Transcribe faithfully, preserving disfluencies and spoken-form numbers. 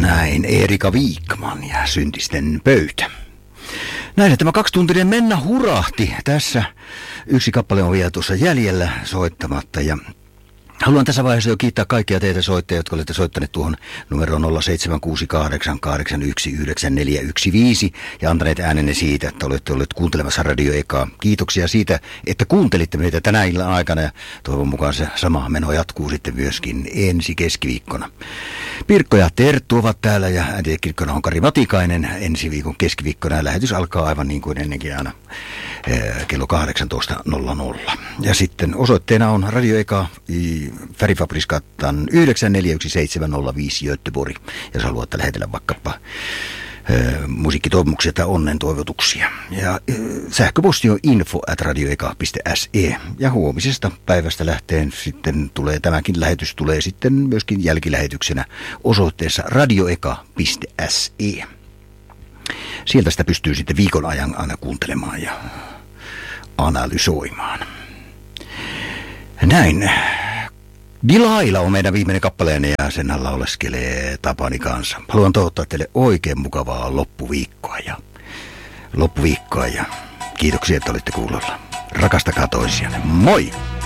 Näin Erika Viikman ja Syntisten pöytä. Näin, tämä kaksituntinen mennä hurahti. Tässä yksi kappale on vielä tuossa jäljellä soittamatta ja haluan tässä vaiheessa jo kiittää kaikkia teitä soittajia, jotka olette soittaneet tuohon numeroon nolla seitsemän kuusi kahdeksan kahdeksan yksi yhdeksän neljä yksi viisi ja antaneet äänenne siitä, että olette olleet kuuntelemassa Radio Ekaa. Kiitoksia siitä, että kuuntelitte meitä tänä illan aikana ja toivon mukaan se sama meno jatkuu sitten myöskin ensi keskiviikkona. Pirkko ja Terttu ovat täällä ja ääntekirkkona on Kari Matikainen. Ensi viikon keskiviikkona lähetys alkaa aivan niin kuin ennenkin aina kello kahdeksantoista nolla nolla. Ja sitten osoitteena on Radio Eka Färgfabriksgatan yhdeksän neljä yksi seitsemän nolla viisi Göteborg. Jos haluatte lähetellä vaikkapa musiikkitoimuksia tai onnen toivotuksia. Ja sähköposti on info at radioeka piste se. Ja huomisesta päivästä lähteen sitten tulee, tämäkin lähetys tulee sitten myöskin jälkilähetyksenä osoitteessa radioeka piste se. Sieltä sitä pystyy sitten viikon ajan aina kuuntelemaan ja analysoimaan. Näin. Dilaila on meidän viimeinen kappaleeni ja sen alla oleskelee Tapani kanssa. Haluan toivottaa teille oikein mukavaa loppuviikkoa ja loppuviikkoa ja kiitoksia, että olitte kuulolla. Rakastakaa toisianne. Moi!